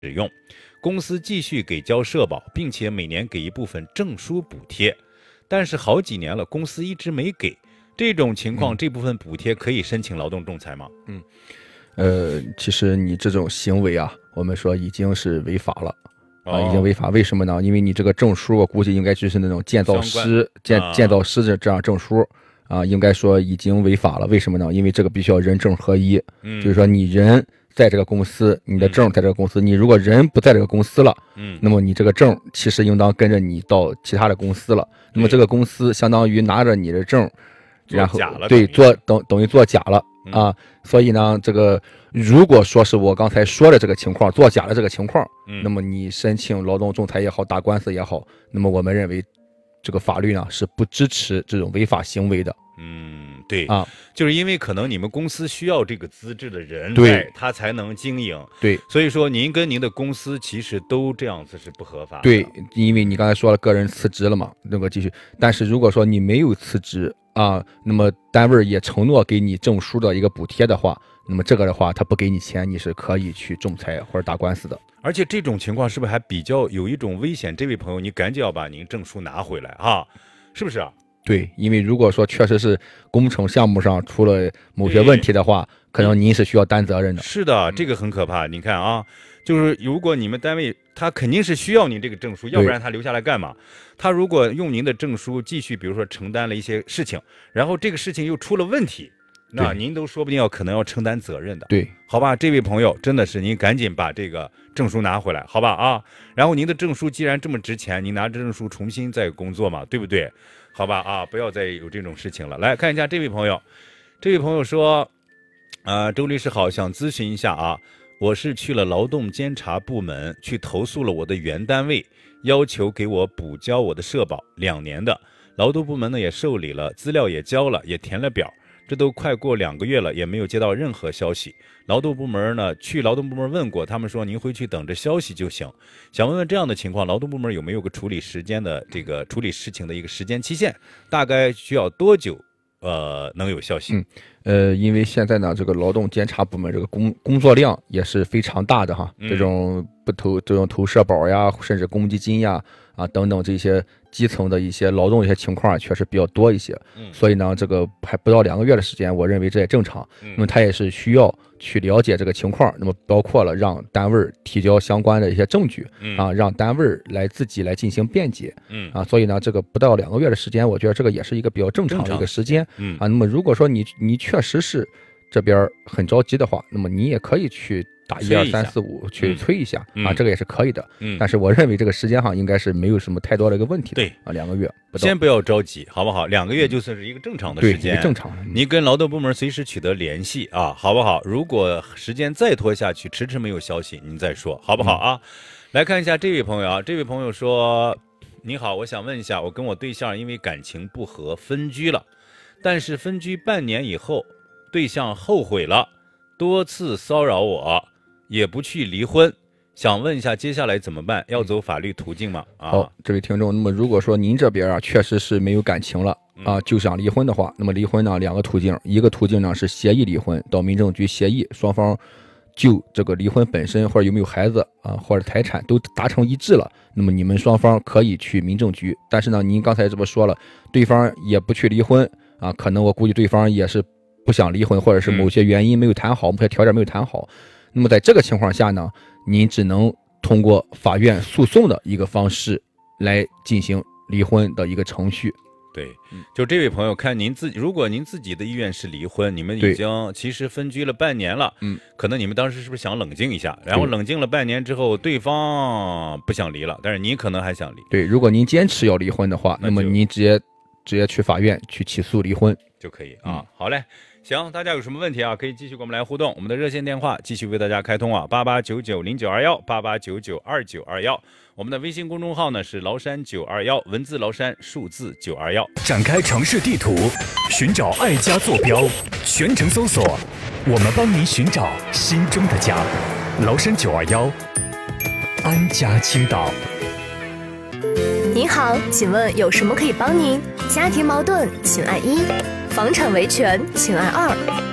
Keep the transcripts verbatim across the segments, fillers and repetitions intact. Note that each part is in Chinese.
使用，公司继续给交社保，并且每年给一部分证书补贴，但是好几年了，公司一直没给。这种情况，嗯、这部分补贴可以申请劳动仲裁吗？ 嗯，呃，其实你这种行为啊，我们说已经是违法了。啊，已经违法，为什么呢？因为你这个证书，我估计应该就是那种建造师、建建造师的这样证书啊，应该说已经违法了。为什么呢？因为这个必须要人证合一，嗯、就是说你人在这个公司，你的证在这个公司，嗯、你如果人不在这个公司了，嗯，那么你这个证其实应当跟着你到其他的公司了。那么这个公司相当于拿着你的证，然后对做等等于做假了。啊，所以呢，这个如果说是我刚才说的这个情况，作假的这个情况，嗯，那么你申请劳动仲裁也好，打官司也好，那么我们认为这个法律呢是不支持这种违法行为的。 嗯，对啊， 就是因为可能你们公司需要这个资质的人， 对， 他才能经营， 对， 所以说您跟您的公司其实都这样子是不合法的。 对，因为你刚才说了个人辞职了嘛，那个继续，但是如果说你没有辞职啊，那么单位也承诺给你证书的一个补贴的话，那么这个的话他不给你钱，你是可以去仲裁或者打官司的。 而且这种情况是不是还比较有一种危险？这位朋友，你赶紧要把您证书拿回来啊，是不是啊？ 对，因为如果说确实是工程项目上出了某些问题的话，可能您是需要担责任的。 是的，这个很可怕。你看啊，就是如果你们单位他肯定是需要您这个证书，要不然他留下来干嘛？他如果用您的证书继续，比如说承担了一些事情，然后这个事情又出了问题，那您都说不定要可能要承担责任的。 对， 好吧，这位朋友真的是您赶紧把这个证书拿回来，好吧啊？然后您的证书既然这么值钱，您拿着证书重新再工作嘛，对不对？好吧啊，不要再有这种事情了。来看一下这位朋友，这位朋友说，呃，周律师好，想咨询一下啊，我是去了劳动监察部门去投诉了我的原单位，要求给我补交我的社保两年的，劳动部门呢也受理了，资料也交了，也填了表，这都快过两个月了，也没有接到任何消息。劳动部门呢，去劳动部门问过，他们说您回去等着消息就行。想问问这样的情况，劳动部门有没有个处理时间的这个处理事情的一个时间期限？大概需要多久？呃，能有消息？ 嗯，呃，因为现在呢，这个劳动监察部门这个工工作量也是非常大的哈，嗯、这种不投这种投社保呀，甚至公积金呀啊等等这些基层的一些劳动一些情况确实比较多一些，嗯、所以呢，这个还不到两个月的时间，我认为这也正常。嗯、那么他也是需要去了解这个情况，那么包括了让单位提交相关的一些证据，嗯、啊，让单位来自己来进行辩解，嗯、啊，所以呢，这个不到两个月的时间，我觉得这个也是一个比较正常的一个时间，嗯、啊，那么如果说你你确实是这边很着急的话，那么你也可以去打一二三四五去催一下、嗯、啊，这个也是可以的。嗯，但是我认为这个时间上应该是没有什么太多的一个问题的。 对啊，两个月不先不要着急，好不好？两个月就算是一个正常的时间， 对，正常的。 你跟劳动部门随时取得联系啊，好不好？如果时间再拖下去，迟迟没有消息，您再说，好不好啊？嗯、来看一下这位朋友啊，这位朋友说：“你好，我想问一下，我跟我对象因为感情不和分居了，但是分居半年以后，对象后悔了，多次骚扰我。”也不去离婚，想问一下接下来怎么办？要走法律途径吗？啊， 好，这位听众，那么如果说您这边啊确实是没有感情了啊，就想离婚的话，那么离婚呢两个途径，一个途径呢是协议离婚，到民政局协议，双方就这个离婚本身或者有没有孩子啊或者财产都达成一致了，那么你们双方可以去民政局。但是呢，您刚才这么说了，对方也不去离婚啊，可能我估计对方也是不想离婚，或者是某些原因没有谈好，某些条件没有谈好。那么在这个情况下呢，您只能通过法院诉讼的一个方式来进行离婚的一个程序。 对，就这位朋友，看您自己，如果您自己的意愿是离婚，你们已经其实分居了半年了，嗯，可能你们当时是不是想冷静一下？然后冷静了半年之后，对方不想离了，但是您可能还想离。 对，如果您坚持要离婚的话，那么您直接直接去法院去起诉离婚就可以啊。嗯、好嘞。行，大家有什么问题啊？可以继续跟我们来互动。我们的热线电话继续为大家开通啊，八八九九零九二幺，八八九九二九二幺。我们的微信公众号呢是崂山九二幺，文字崂山，数字九二幺。 展开城市地图，寻找爱家坐标，全程搜索，我们帮您寻找心中的家。崂山九二幺，安家青岛。 您好，请问有什么可以帮您？家庭矛盾，请按一；房产维权，请按二；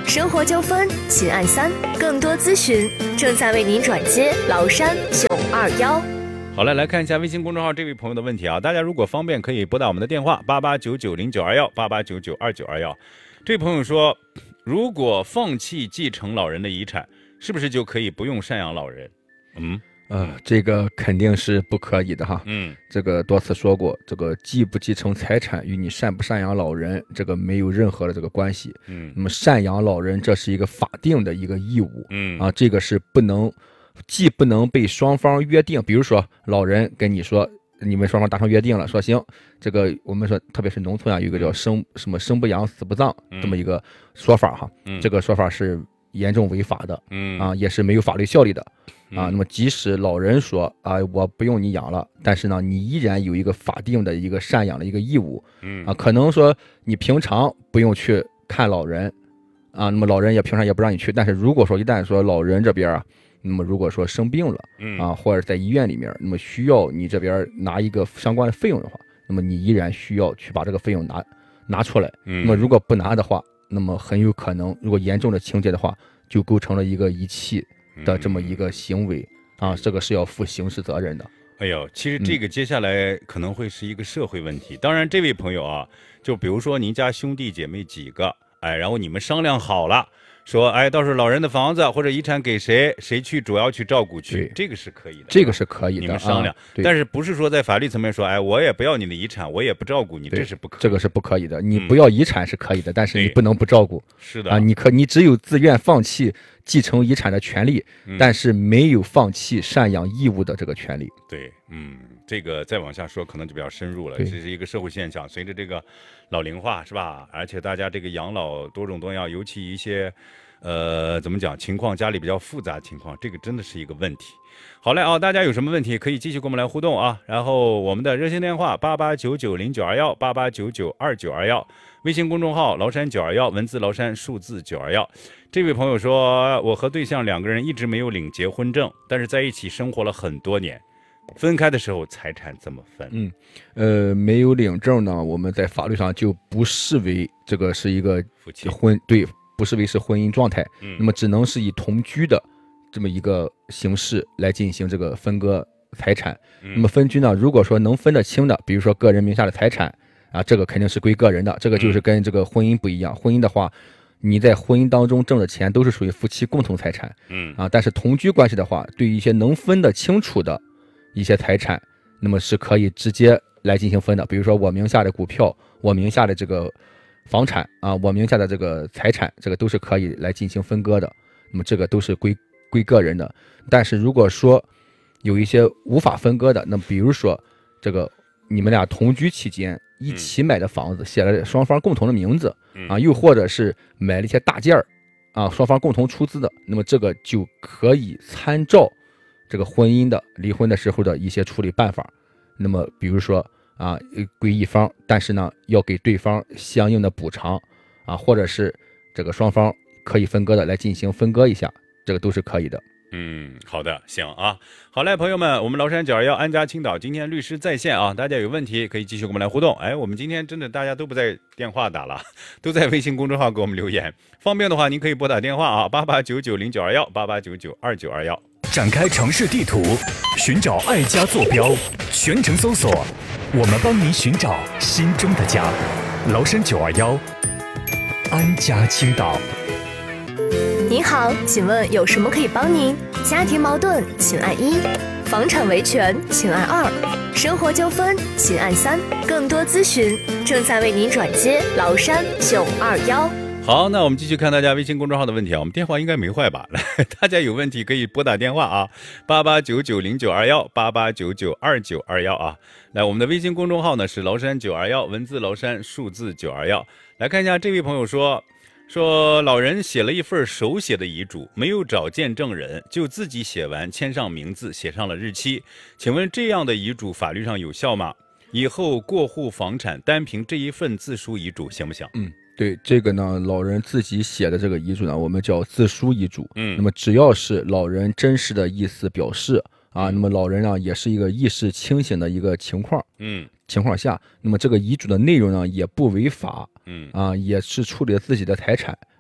生活纠纷请按三，更多咨询正在为您转接崂山九二幺。 好了，来看一下微信公众号这位朋友的问题啊，大家如果方便可以拨打我们的电话八八九九零九二幺八八九九二九二幺。这位朋友说，如果放弃继承老人的遗产，是不是就可以不用赡养老人？嗯。 呃，这个肯定是不可以的哈。 嗯， 这个多次说过，这个继不继承财产与你赡不赡养老人，这个没有任何的这个关系。 嗯， 那么赡养老人这是一个法定的一个义务。 嗯啊，这个是不能，既不能被双方约定，比如说老人跟你说，你们双方达成约定了，说行，这个我们说，特别是农村啊，有一个叫生什么生不养死不葬这么一个说法哈。 嗯， 这个说法是严重违法的。 嗯啊，也是没有法律效力的。啊， 嗯那么即使老人说啊，我不用你养了，但是呢，你依然有一个法定的一个赡养的一个义务。 嗯啊，可能说你平常不用去看老人，啊，那么老人也平常也不让你去，但是如果说一旦说老人这边啊，那么如果说生病了， 嗯啊，或者在医院里面，那么需要你这边拿一个相关的费用的话，那么你依然需要去把这个费用拿拿出来。 嗯， 那么如果不拿的话，那么很有可能，如果严重的情节的话，就构成了一个遗弃的这么一个行为。啊，这个是要负刑事责任的。 哎呦，其实这个接下来可能会是一个社会问题。嗯、当然，这位朋友啊，就比如说您家兄弟姐妹几个，哎，然后你们商量好了，说，哎，到时候老人的房子或者遗产给谁，谁去主要去照顾去，这个是可以的， 这个是可以的， 你们商量。 啊、 但是不是说在法律层面说，哎，我也不要你的遗产，我也不照顾你，这是不可以的。 这个是不可以的。你不要遗产是可以的，嗯、但是你不能不照顾。 是的啊，你可你只有自愿放弃继承遗产的权利， 嗯、 但是没有放弃赡养义务的这个权利。 对，嗯，这个再往下说可能就比较深入了。这是一个社会现象，随着这个老龄化是吧？而且大家这个养老多种多样，尤其一些。呃，怎么讲？情况家里比较复杂情况，这个真的是一个问题。好嘞啊，大家有什么问题可以继续跟我们来互动啊。然后我们的热线电话八八九九零九二幺八八九九二九二幺，微信公众号崂山九二幺，文字崂山，数字九二幺。这位朋友说，我和对象两个人一直没有领结婚证，但是在一起生活了很多年，分开的时候财产怎么分？ 嗯，呃，没有领证呢，我们在法律上就不视为这个是一个夫妻婚对。不视为是婚姻状态， 嗯， 那么只能是以同居的这么一个形式来进行这个分割财产。 嗯、 那么分居呢，如果说能分得清的，比如说个人名下的财产啊，这个肯定是归个人的，这个就是跟这个婚姻不一样。嗯、婚姻的话，你在婚姻当中挣的钱都是属于夫妻共同财产， 嗯啊，但是同居关系的话，对于一些能分得清楚的一些财产，那么是可以直接来进行分的。比如说我名下的股票，我名下的这个。房产啊，我名下的这个财产，这个都是可以来进行分割的。那么这个都是归归个人的。但是如果说有一些无法分割的，那比如说这个你们俩同居期间一起买的房子，写了双方共同的名字啊，又或者是买了一些大件儿啊，双方共同出资的，那么这个就可以参照这个婚姻的离婚的时候的一些处理办法。那么比如说。啊，归一方，但是呢，要给对方相应的补偿，啊，或者是这个双方可以分割的来进行分割一下，这个都是可以的。 嗯，好的，行啊，好嘞，朋友们，我们崂山九二幺安家青岛今天律师在线啊，大家有问题可以继续跟我们来互动。哎，我们今天真的大家都不在电话打了，都在微信公众号给我们留言，方便的话您可以拨打电话啊，八八九九零九二幺八八九九二九二幺。 展开城市地图，寻找爱家坐标，全程搜索，我们帮您寻找心中的家。崂山九二幺，安家青岛。 您好，请问有什么可以帮您？家庭矛盾，请按一；房产维权，请按二；生活纠纷，请按三。更多咨询正在为您转接崂山九二幺。 好，那我们继续看大家微信公众号的问题啊，我们电话应该没坏吧？来，大家有问题可以拨打电话啊，八八九九零九二幺八八九九二九二幺啊。来，我们的微信公众号呢是崂山九二幺，文字崂山，数字九二幺。来看一下这位朋友说，说老人写了一份手写的遗嘱，没有找见证人，就自己写完，签上名字，写上了日期。请问这样的遗嘱法律上有效吗？以后过户房产单凭这一份自书遗嘱行不行？ 嗯。对这个呢，老人自己写的这个遗嘱呢，我们叫自书遗嘱。 嗯， 那么只要是老人真实的意思表示啊，那么老人呢也是一个意识清醒的一个情况， 嗯， 情况下，那么这个遗嘱的内容呢也不违法， 嗯， 啊，也是处理了自己的财产，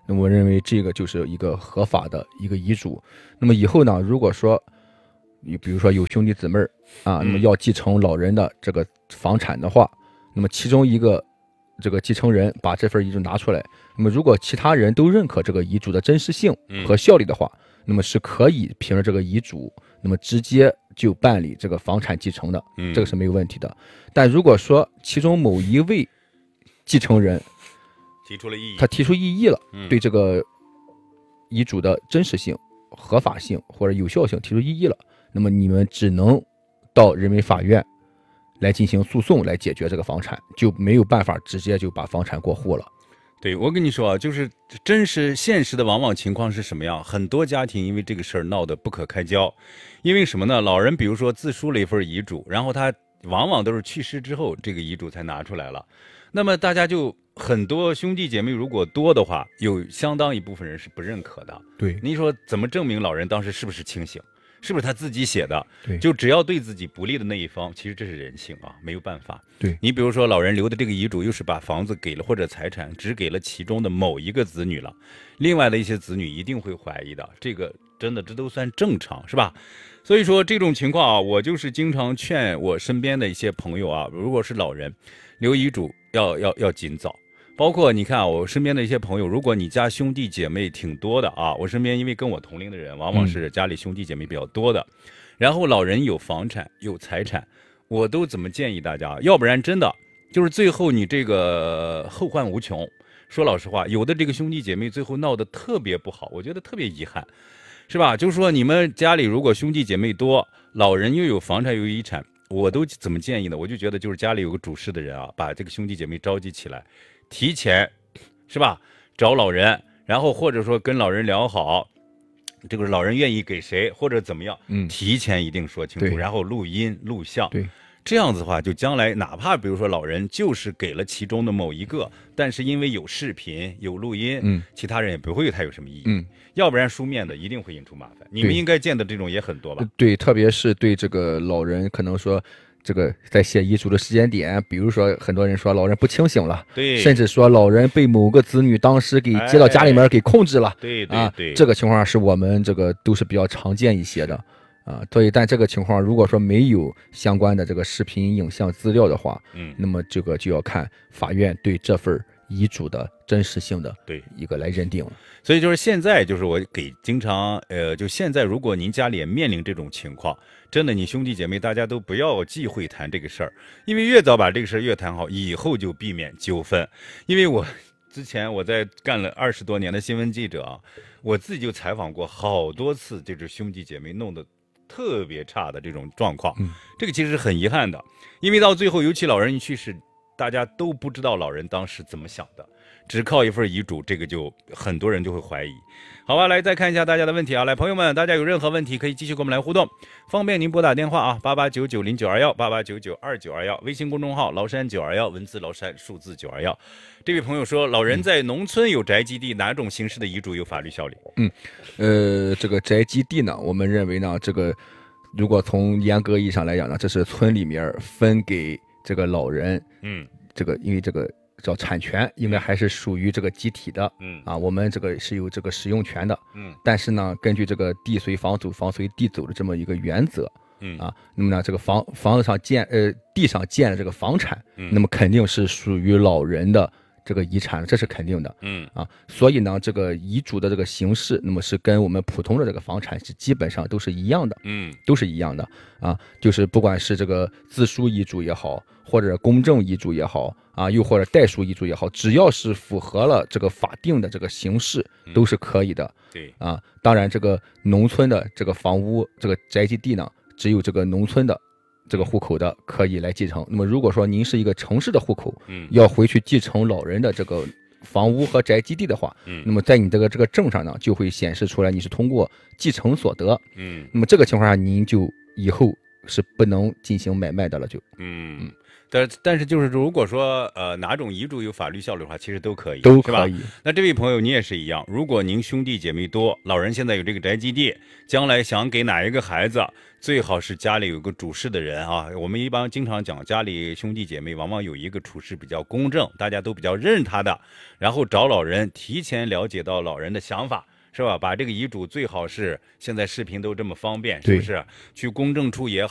那么我认为这个就是一个合法的一个遗嘱。那么以后呢，如果说你比如说有兄弟姊妹啊，那么要继承老人的这个房产的话，那么其中一个这个继承人把这份遗嘱拿出来，那么如果其他人都认可这个遗嘱的真实性和效力的话，那么是可以凭着这个遗嘱，那么直接就办理这个房产继承的，这个是没有问题的。但如果说其中某一位继承人提出了异议， 他提出异议了，对这个遗嘱的真实性、合法性或者有效性提出异议了，那么你们只能到人民法院来进行诉讼来解决这个房产，就没有办法直接就把房产过户了。 对，我跟你说啊，就是真实现实的往往情况是什么样？很多家庭因为这个事儿闹得不可开交，因为什么呢？老人比如说自书了一份遗嘱，然后他往往都是去世之后这个遗嘱才拿出来了，那么大家就很多兄弟姐妹如果多的话，有相当一部分人是不认可的。 对， 你说怎么证明老人当时是不是清醒？是不是他自己写的？ 对， 就只要对自己不利的那一方，其实这是人性啊，没有办法。 对， 你比如说老人留的这个遗嘱，又是把房子给了或者财产只给了其中的某一个子女了，另外的一些子女一定会怀疑的，这个真的这都算正常，是吧？所以说这种情况啊，我就是经常劝我身边的一些朋友啊，如果是老人留遗嘱要要要尽早。包括你看啊，我身边的一些朋友，如果你家兄弟姐妹挺多的啊，我身边因为跟我同龄的人，往往是家里兄弟姐妹比较多的，嗯、然后老人有房产有财产，我都怎么建议大家？要不然真的就是最后你这个后患无穷。说老实话，有的这个兄弟姐妹最后闹得特别不好，我觉得特别遗憾，是吧？就是说你们家里如果兄弟姐妹多，老人又有房产又有遗产，我都怎么建议呢？我就觉得就是家里有个主事的人啊，把这个兄弟姐妹召集起来。提前是吧找老人，然后或者说跟老人聊好，这个老人愿意给谁或者怎么样，嗯，提前一定说清楚，然后录音录像， 对， 这样子的话，就将来哪怕比如说老人就是给了其中的某一个，但是因为有视频有录音，嗯，其他人也不会对他有什么异议，嗯，要不然书面的一定会引出麻烦。你们应该见的这种也很多吧？ 对，特别是对这个老人，可能说。这个在写遗嘱的时间点，比如说很多人说老人不清醒了， 对， 甚至说老人被某个子女当时给接到家里面给控制了， 对对对， 这个情况是我们这个都是比较常见一些的啊。所以，但这个情况如果说没有相关的这个视频影像资料的话，嗯，那么这个就要看法院对这份遗嘱的真实性的对一个来认定了。 所以就是现在就是我给经常呃，就现在如果您家里也面临这种情况，真的你兄弟姐妹大家都不要忌讳谈这个事儿，因为越早把这个事儿越谈好，以后就避免纠纷。因为我之前我在干了二十多年的新闻记者啊，我自己就采访过好多次，这是兄弟姐妹弄得特别差的这种状况，嗯，这个其实是很遗憾的，因为到最后尤其老人一去世，大家都不知道老人当时怎么想的，只靠一份遗嘱，这个就很多人就会怀疑。好吧，来再看一下大家的问题啊，来朋友们，大家有任何问题可以继续跟我们来互动，方便您拨打电话啊，八八九九零九二幺，八八九九二九二幺，微信公众号崂山九二幺，文字崂山，数字九二幺。这位朋友说，老人在农村有宅基地，哪种形式的遗嘱有法律效力？ 嗯，呃，这个宅基地呢，我们认为呢，这个如果从严格意义上来讲呢，这是村里面分给这个老人，嗯，这个因为这个。叫产权应该还是属于这个集体的，嗯啊，我们这个是有这个使用权的，嗯，但是呢，根据这个地随房走，房随地走的这么一个原则，嗯啊，那么呢，这个房房子上建呃地上建的这个房产，嗯，那么肯定是属于老人的这个遗产，这是肯定的，嗯啊，所以呢，这个遗嘱的这个形式，那么是跟我们普通的这个房产是基本上都是一样的，嗯，都是一样的啊，就是不管是这个自书遗嘱也好，或者公证遗嘱也好。啊，又或者代书遗嘱也好，只要是符合了这个法定的这个形式，都是可以的。嗯、 对啊，当然这个农村的这个房屋、这个宅基地呢，只有这个农村的这个户口的可以来继承。那么如果说您是一个城市的户口，嗯，要回去继承老人的这个房屋和宅基地的话，嗯，那么在你这个这个证上呢，就会显示出来你是通过继承所得，嗯，那么这个情况下您就以后是不能进行买卖的了，就， 嗯。 但但是就是如果说呃哪种遗嘱有法律效力的话，其实都可以， 都是吧可以。 那这位朋友你也是一样，如果您兄弟姐妹多，老人现在有这个宅基地，将来想给哪一个孩子，最好是家里有个主事的人啊。我们一般经常讲，家里兄弟姐妹往往有一个处事比较公正，大家都比较认他的，然后找老人提前了解到老人的想法。是吧？把这个遗嘱最好是现在视频都这么方便，是不是？去公证处也好。